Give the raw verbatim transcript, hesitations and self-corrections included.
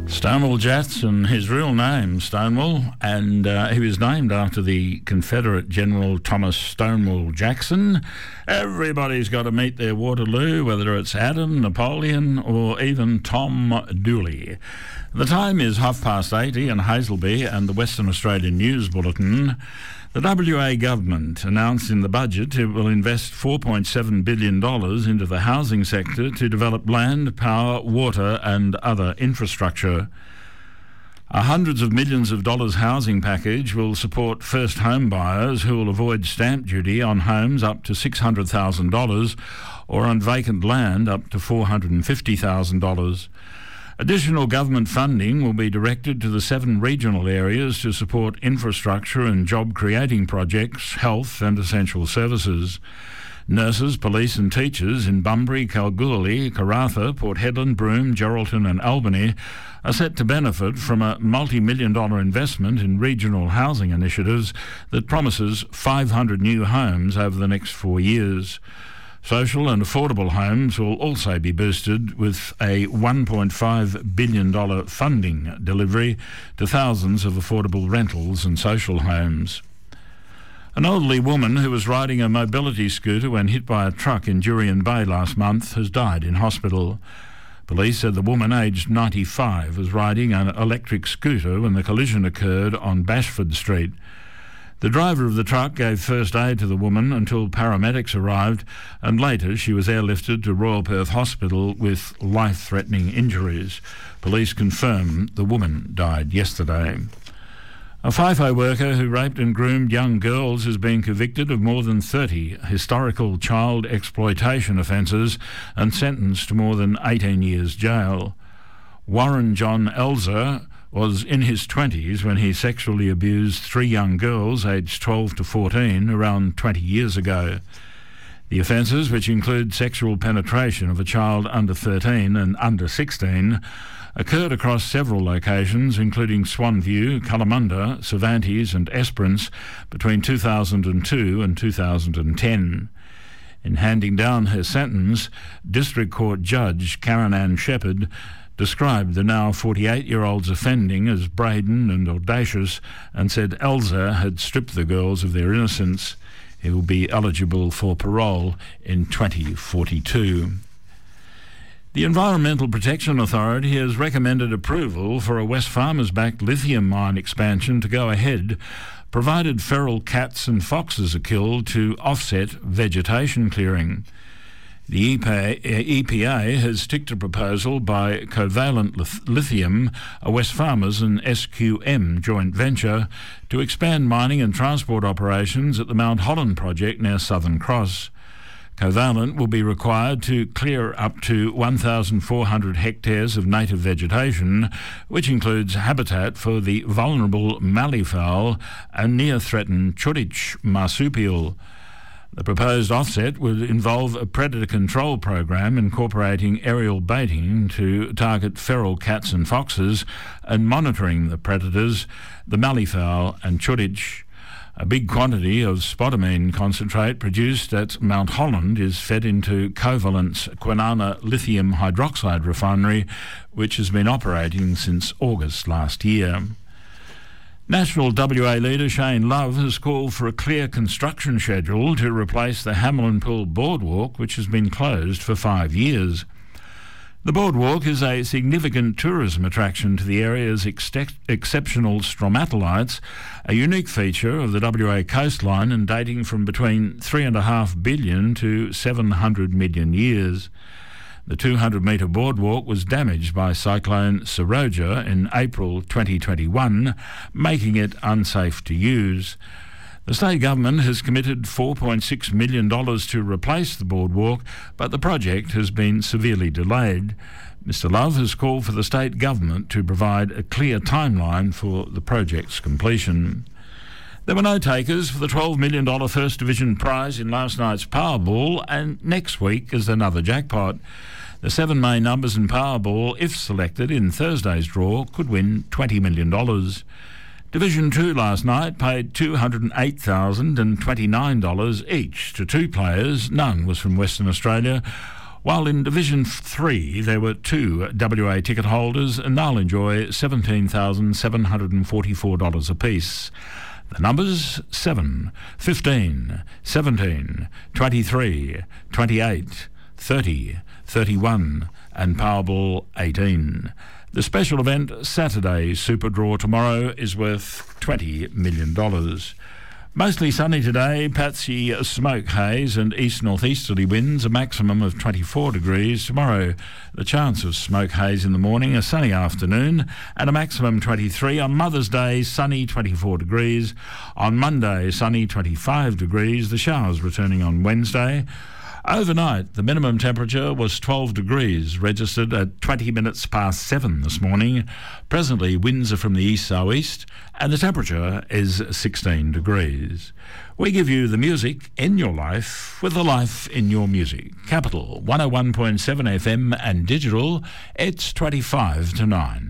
Stonewall Jackson, his real name, Stonewall, and uh, he was named after the Confederate General Thomas Stonewall Jackson. Everybody's got to meet their Waterloo, whether it's Adam, Napoleon, or even Tom Dooley. The time is half past eight. Ian Hazelby and the Western Australian News Bulletin. The W A government announced in the budget it will invest four point seven billion dollars into the housing sector to develop land, power, water and other infrastructure. A hundreds of millions of dollars housing package will support first home buyers who will avoid stamp duty on homes up to six hundred thousand dollars or on vacant land up to four hundred fifty thousand dollars. Additional government funding will be directed to the seven regional areas to support infrastructure and job-creating projects, health and essential services. Nurses, police and teachers in Bunbury, Kalgoorlie, Karratha, Port Hedland, Broome, Geraldton and Albany are set to benefit from a multi-million dollar investment in regional housing initiatives that promises five hundred new homes over the next four years. Social and affordable homes will also be boosted with a one point five billion dollars funding delivery to thousands of affordable rentals and social homes. An elderly woman who was riding a mobility scooter when hit by a truck in Jurien Bay last month has died in hospital. Police said the woman, aged ninety-five, was riding an electric scooter when the collision occurred on Bashford Street. The driver of the truck gave first aid to the woman until paramedics arrived, and later she was airlifted to Royal Perth Hospital with life-threatening injuries. Police confirm the woman died yesterday. A FIFO worker who raped and groomed young girls has been convicted of more than thirty historical child exploitation offences and sentenced to more than eighteen years jail. Warren John Elzer was in his twenties when he sexually abused three young girls aged twelve to fourteen around twenty years ago. The offences, which include sexual penetration of a child under thirteen and under sixteen, occurred across several locations, including Swanview, Kalamunda, Cervantes and Esperance between two thousand two and two thousand ten. In handing down her sentence, District Court Judge Karen Ann Shepherd described the now forty-eight-year-old's offending as brazen and audacious and said Elzer had stripped the girls of their innocence. He will be eligible for parole in twenty forty-two. The Environmental Protection Authority has recommended approval for a Wesfarmers-backed lithium mine expansion to go ahead, provided feral cats and foxes are killed to offset vegetation clearing. The E P A has ticked a proposal by Covalent Lithium, a Wesfarmers and S Q M joint venture, to expand mining and transport operations at the Mount Holland project near Southern Cross. Covalent will be required to clear up to one thousand four hundred hectares of native vegetation, which includes habitat for the vulnerable malleefowl and near-threatened Chuditch marsupial. The proposed offset would involve a predator control program incorporating aerial baiting to target feral cats and foxes and monitoring the predators, the malleefowl and Chuditch. A big quantity of spodumene concentrate produced at Mount Holland is fed into Covalent's Kwinana lithium hydroxide refinery, which has been operating since August last year. National W A leader Shane Love has called for a clear construction schedule to replace the Hamelin Pool Boardwalk, which has been closed for five years. The boardwalk is a significant tourism attraction to the area's ex- exceptional stromatolites, a unique feature of the W A coastline and dating from between three point five billion to seven hundred million years. The two hundred metre boardwalk was damaged by Cyclone Seroja in April twenty twenty-one, making it unsafe to use. The state government has committed four point six million dollars to replace the boardwalk, but the project has been severely delayed. Mister Love has called for the state government to provide a clear timeline for the project's completion. There were no takers for the twelve million dollars First Division prize in last night's Powerball, and next week is another jackpot. The seven main numbers in Powerball, if selected in Thursday's draw, could win twenty million dollars. Division two last night paid two hundred eight thousand twenty-nine dollars each to two players. None was from Western Australia. While in Division three there were two W A ticket holders, and they'll enjoy seventeen thousand seven hundred forty-four dollars apiece. The numbers seven, fifteen, seventeen, twenty-three, twenty-eight, thirty, thirty-one and Powerball eighteen. The special event Saturday Super Draw tomorrow is worth twenty million dollars. Mostly sunny today, patchy smoke haze and east-northeasterly winds, a maximum of twenty-four degrees. Tomorrow, the chance of smoke haze in the morning, a sunny afternoon, and a maximum twenty-three. On Mother's Day, sunny twenty-four degrees. On Monday, sunny twenty-five degrees. The showers returning on Wednesday. Overnight, the minimum temperature was twelve degrees, registered at twenty minutes past seven this morning. Presently, winds are from the east-southeast, and the temperature is sixteen degrees. We give you the music in your life with the life in your music. Capital one oh one point seven F M and digital, it's twenty-five to nine.